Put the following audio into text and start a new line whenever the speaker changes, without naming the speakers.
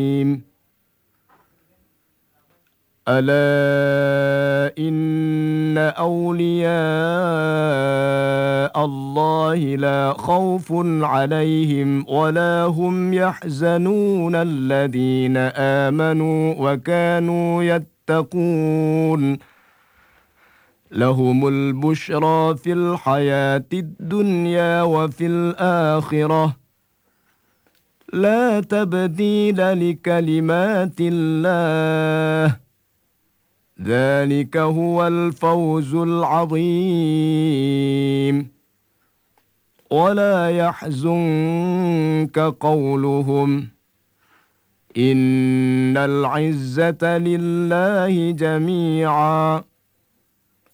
ألا إن أولياء الله لا خوف عليهم ولا هم يحزنون الذين آمنوا وكانوا يتقون لهم البشرى في الحياة الدنيا وفي الآخرة لا تبديل لكلمات الله ذلك هو الفوز العظيم ولا يحزنك قولهم إن العزة لله جميعا